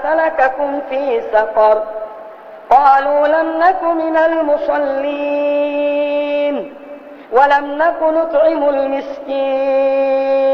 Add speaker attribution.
Speaker 1: سلككم في سقر قالوا لم نك من المصلين ولم نك نطعم المسكين